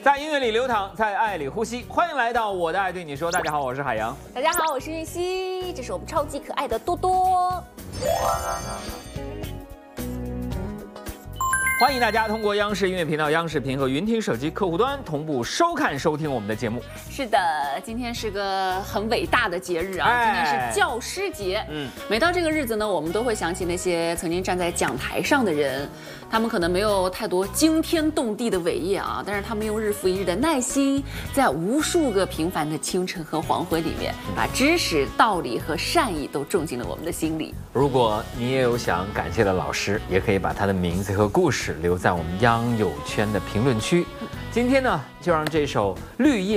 在音乐里流淌，在爱里呼吸。欢迎来到我的爱对你说。大家好，我是海洋。 大家好，我是玉溪，这是我们超级可爱的多多。 欢迎大家通过央视音乐频道、央视频和云听手机客户端同步收看收听我们的节目。 是的，今天是个很伟大的节日啊！今天是教师节。每到这个日子呢，我们都会想起那些曾经站在讲台上的人，他们可能没有太多惊天动地的伟业啊，但是他们用日复一日的耐心，在无数个平凡的清晨和黄昏里面，把知识、道理和善意都种进了我们的心里。 如果你也有想感谢的老师，也可以把他的名字和故事留在我们央友圈的评论区。今天呢，就让这首《绿叶》